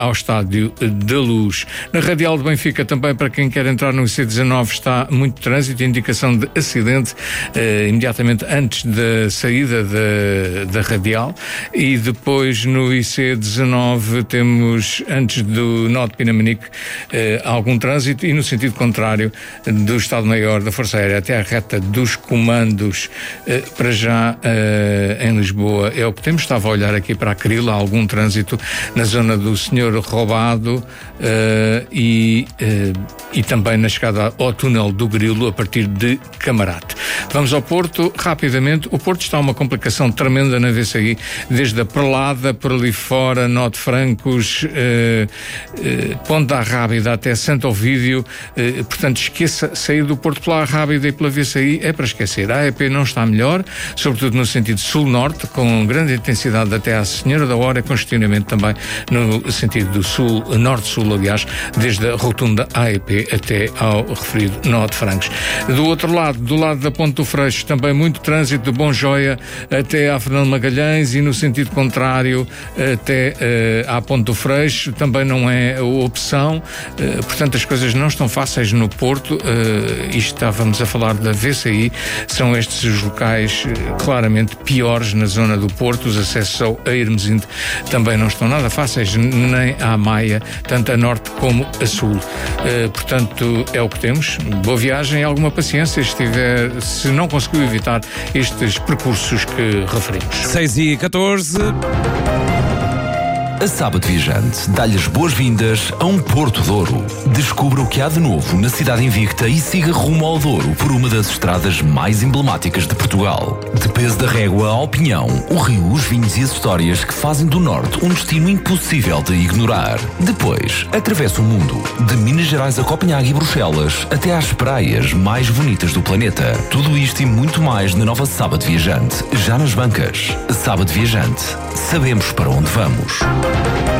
ao Estádio da Luz. Na Radial de Benfica, também para quem quer entrar no IC19, está muito trânsito, indicação de acidente imediatamente antes da saída da Radial, e depois no IC19 temos, antes do nó de Pinamanique, algum trânsito, e no sentido contrário do Estado-Maior da Força Aérea até à reta dos comandos, para já em Lisboa é o que temos. Estava a olhar aqui para a Cril, há algum trânsito na zona do Senhor Roubado e também na chegada ao túnel do Grilo a partir de Camarate. Vamos ao Porto, rapidamente. O Porto está uma complicação tremenda na VCI, desde a Perlada, por ali fora, Nó de Francos, Ponte da Rábida até Santo Ovídio. Portanto, esqueça, sair do Porto pela Rábida e pela VCI é para esquecer. A AEP não está melhor, sobretudo no sentido sul-norte, com grande intensidade até à Senhora da Hora, congestionamento também no sentido do sul, norte-sul, aliás, desde a rotunda AEP até ao referido Nó de Francos. Do outro lado, do lado da Ponte do Freixo, também muito trânsito de Bom Joia até à Fernando Magalhães, e no sentido contrário até à Ponte do Freixo também não é opção. Portanto, as coisas não estão fáceis no Porto. Estávamos a falar da VCI, são estes os locais claramente piores na zona do Porto. Os acessos ao Hermesinde também não estão nada fáceis, nem à Maia, tanto a norte como a sul. Portanto, é o que temos. Boa viagem e alguma paciência se não conseguiu evitar estes percursos que referimos. 6h14. A Sábado Viajante dá-lhe as boas-vindas a um Porto Douro. Descubra o que há de novo na cidade invicta e siga rumo ao Douro por uma das estradas mais emblemáticas de Portugal. De Peso da Régua ao Pinhão, o rio, os vinhos e as histórias que fazem do Norte um destino impossível de ignorar. Depois, atravessa o mundo, de Minas Gerais a Copenhague e Bruxelas, até às praias mais bonitas do planeta. Tudo isto e muito mais na nova Sábado Viajante, já nas bancas. Sábado Viajante, sabemos para onde vamos.